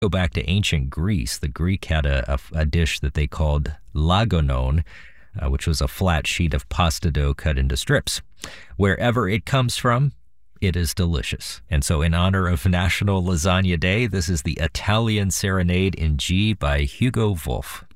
Go back to ancient Greece. The Greek had a dish that they called lagonon, which was a flat sheet of pasta dough cut into strips. Wherever it comes from, it is delicious. And so in honor of National Lasagna Day, this is the Italian Serenade in G by Hugo Wolf.